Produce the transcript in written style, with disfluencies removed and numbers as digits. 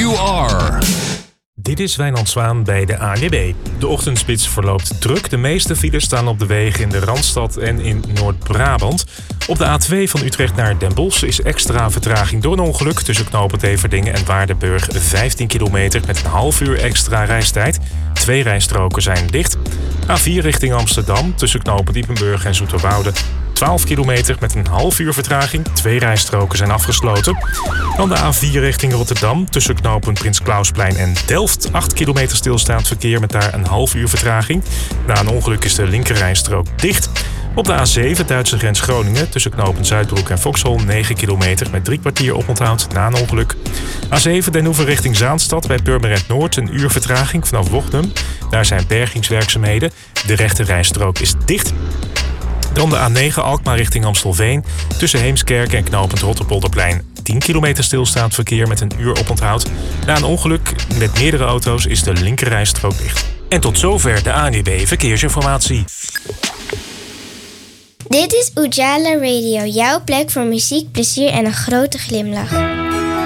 you are. Dit is Wijnand Zwaan bij de ANWB. De ochtendspits verloopt druk. De meeste files staan op de wegen in de Randstad en in Noord-Brabant. Op de A2 van Utrecht naar Den Bosch is extra vertraging door een ongeluk. Tussen knooppunt Everdingen en Waardenburg 15 kilometer met een half uur extra reistijd. 2 rijstroken zijn dicht. A4 richting Amsterdam tussen knooppunt Diepenburg en Zoeterwoude 12 kilometer met een half uur vertraging. 2 rijstroken zijn afgesloten. Dan de A4 richting Rotterdam tussen knooppunt Prins Clausplein en Delft. 8 kilometer stilstaand verkeer met daar een half uur vertraging. Na een ongeluk is de linkerrijstrook dicht. Op de A7 Duitse grens Groningen tussen knooppunt Zuidbroek en Foxhol 9 kilometer met 3 kwartier oponthoud na een ongeluk. A7 Den Hoever richting Zaanstad bij Purmerend Noord een uur vertraging vanaf Wochtum. Daar zijn bergingswerkzaamheden. De rechterrijstrook is dicht. Dan de A9 Alkmaar richting Amstelveen tussen Heemskerk en knooppunt Rotterpolderplein. 10 kilometer stilstaand verkeer met een uur oponthoud. Na een ongeluk met meerdere auto's is de linkerrijstrook dicht. En tot zover de ANWB Verkeersinformatie. Dit is Ujala Radio, jouw plek voor muziek, plezier en een grote glimlach.